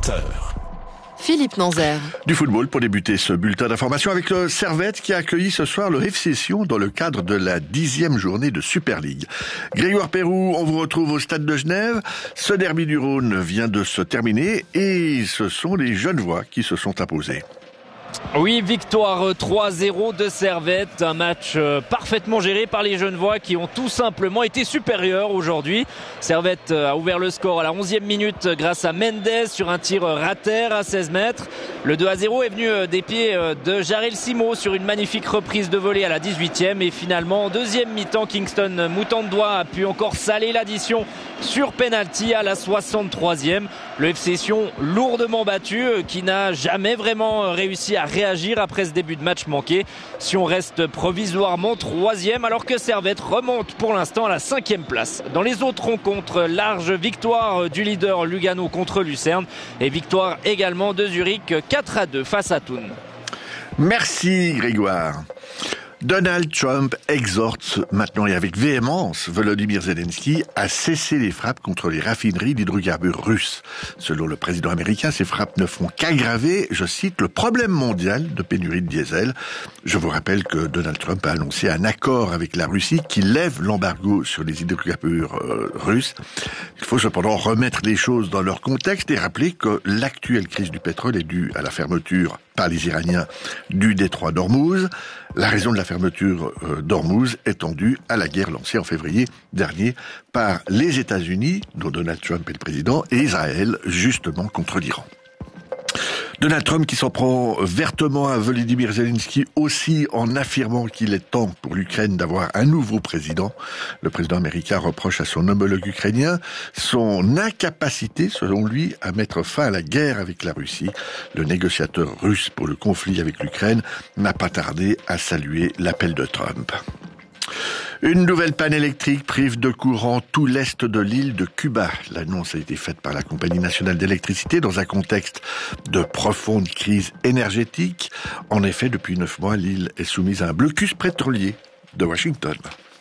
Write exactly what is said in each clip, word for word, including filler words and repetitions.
vingt heures. Philippe Nanzer. Du football pour débuter ce bulletin d'information avec le Servette qui a accueilli ce soir le F C Sion dans le cadre de la dixième journée de Super League. Grégoire Pérou, on vous retrouve au stade de Genève. Ce derby du Rhône vient de se terminer et ce sont les Genevois qui se sont imposés. Oui, victoire trois zéro de Servette, un match parfaitement géré par les Genevois qui ont tout simplement été supérieurs aujourd'hui. Servette a ouvert le score à la onzième minute grâce à Mendes sur un tir rater à seize mètres. Le deux à zéro est venu des pieds de Jarel Simo sur une magnifique reprise de volée à la dix-huitième et finalement en deuxième mi-temps, Kingston Mutandoa a pu encore saler l'addition sur penalty à la soixante-troisième. Le F C Sion lourdement battu qui n'a jamais vraiment réussi à réagir après ce début de match manqué. Sion reste provisoirement troisième alors que Servette remonte pour l'instant à la cinquième place. Dans les autres rencontres, large victoire du leader Lugano contre Lucerne et victoire également de Zurich quatre à deux face à Thun. Merci Grégoire. Donald Trump exhorte maintenant et avec véhémence Volodymyr Zelensky à cesser les frappes contre les raffineries d'hydrocarbures russes. Selon le président américain, ces frappes ne font qu'aggraver, je cite, le problème mondial de pénurie de diesel. Je vous rappelle que Donald Trump a annoncé un accord avec la Russie qui lève l'embargo sur les hydrocarbures euh, russes. Il faut cependant remettre les choses dans leur contexte et rappeler que l'actuelle crise du pétrole est due à la fermeture par les Iraniens du détroit d'Ormuz. La raison de la fermeture euh, d'Ormuz étant due à la guerre lancée en février dernier par les États-Unis, dont Donald Trump est le président, et Israël, justement contre l'Iran. Donald Trump qui s'en prend vertement à Volodymyr Zelensky aussi en affirmant qu'il est temps pour l'Ukraine d'avoir un nouveau président. Le président américain reproche à son homologue ukrainien son incapacité, selon lui, à mettre fin à la guerre avec la Russie. Le négociateur russe pour le conflit avec l'Ukraine n'a pas tardé à saluer l'appel de Trump. Une nouvelle panne électrique prive de courant tout l'est de l'île de Cuba. L'annonce a été faite par la Compagnie nationale d'électricité dans un contexte de profonde crise énergétique. En effet, depuis neuf mois, l'île est soumise à un blocus pétrolier de Washington.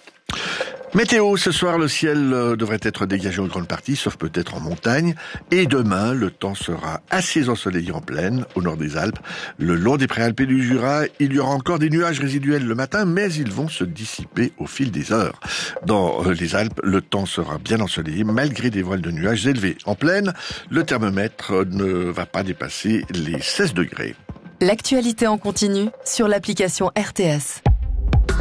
Météo, ce soir, le ciel devrait être dégagé en grande partie, sauf peut-être en montagne. Et demain, le temps sera assez ensoleillé en plaine, au nord des Alpes. Le long des préalpes et du Jura, il y aura encore des nuages résiduels le matin, mais ils vont se dissiper au fil des heures. Dans les Alpes, le temps sera bien ensoleillé, malgré des voiles de nuages élevés. En plaine, le thermomètre ne va pas dépasser les seize degrés. L'actualité en continu sur l'application R T S.